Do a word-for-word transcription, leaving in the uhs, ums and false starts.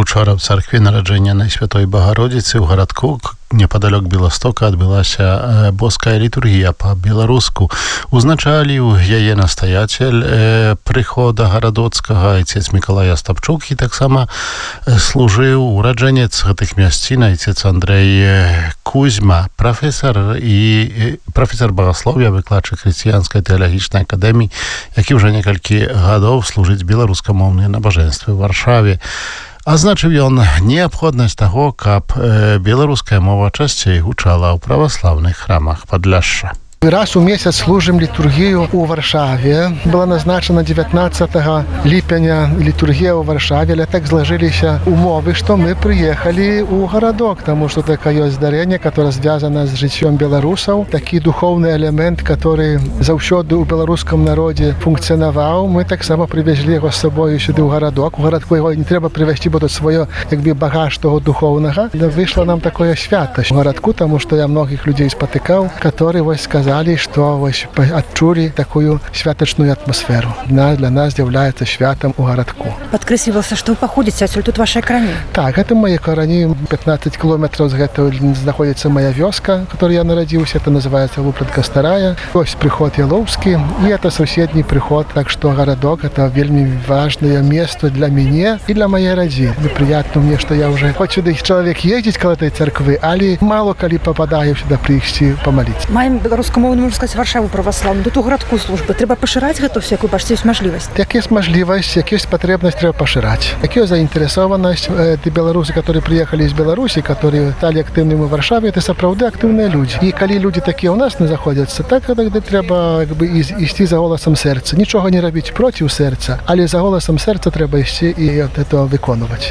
Учора в царкві нараджэння Найсвятой Багародзіцы ў гарадку непадалёк Беластока адбылася боская літургія па-беларуску. Узначаліў яе настаяцель прыхода гарадоцкага айцец Мікалай Астапчук і таксама служыў ураджэнец гэтых мясцін айцец Андрэй Кузьма, прафесар і прафесар багаслов'я, выкладчык хрысціянскай тэалагічнай акадэміі, які ўжо некалькі гадоў служыць беларускамоўныя набажэнствы ў Варшаве. Азначыў ён неабходнасць таго, каб беларуская мова часцей гучала ў праваслаўных храмах Падляшша. Раз у месяц служим литургию у Варшаве. Была назначена девятнадцатого липеня литургия у Варшаве. Але так сложились умовы, что мы приехали у городок, потому что такое здарение, которое связано с житьем белорусов. Такий духовный элемент, который завсёды у белорусском народе функционовал. Мы так само привезли его с собой сюда у городок. У городку его не треба привезти, бо тут своє, якби, багаж того духовного. Але вийшло нам такое свято у городку, тому що я многих людей спотыкал, которые ось сказали, что ось отчули такую святочную атмосферу. Для нас является святом у городку. Подкресливался, что вы походите отсюда, тут ваши корони. Так, это мои корони. пятнадцать километров с этого находится моя вёска, в которой я народился. Это называется Вупренка Старая. Ось приход Яловский. И это соседний приход. Так что городок — это вельми важное место для меня и для моей родины. Приятно мне, что я уже хоть сюда человек ездить к этой церкви, але мало коли попадаю сюда прийти помолиться. Маем белорусскому, можна сказати, Варшаву православну, тут у городку служби. Треба поширати гэта все, як ви бачите, є можливість? Як є можливість, як є потребність, треба поширати. Як є заінтересованість, ті білоруси, які приїхали з Білорусі, які стали активними в Варшаві, це справді активні люди. І коли люди такі у нас не знаходяться, так тоді треба якби йти за голосом серця. Нічого не робити проти серця, але за голосом серця треба йти і це виконувати.